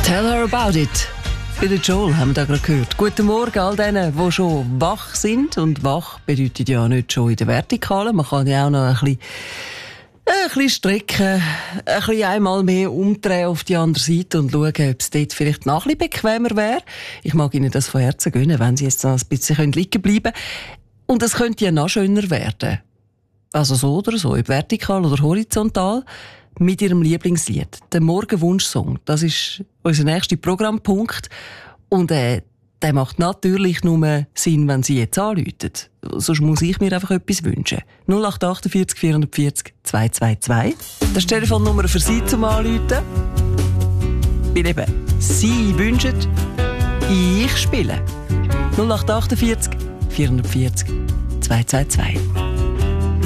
Tell her about it. Bei der Joel haben wir da gerade gehört. Guten Morgen all denen, die schon wach sind. Und wach bedeutet ja nicht schon in der Vertikalen. Man kann ja auch noch ein bisschen strecken, ein bisschen einmal mehr umdrehen auf die andere Seite und schauen, ob es dort vielleicht noch ein bisschen bequemer wäre. Ich mag Ihnen das von Herzen gönnen, wenn Sie jetzt noch ein bisschen liegen bleiben können. Und es könnte ja noch schöner werden. Also so oder so, ob vertikal oder horizontal, mit Ihrem Lieblingslied. Der Morgenwunschsong, das ist unser nächster Programmpunkt. Und der macht natürlich nur Sinn, wenn Sie jetzt anrufen. Sonst muss ich mir einfach etwas wünschen. 0848 440 222. Das ist die Telefonnummer für Sie zum Anrufen. Weil eben Sie wünschen, ich spiele. 0848 440 222.